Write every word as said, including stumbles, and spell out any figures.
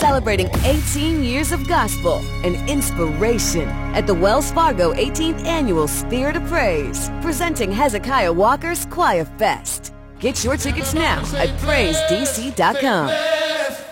celebrating eighteen years of gospel and inspiration at the Wells Fargo eighteenth Annual Spirit of Praise, presenting Hezekiah Walker's Choir Fest. Get your tickets now at praise d c dot com.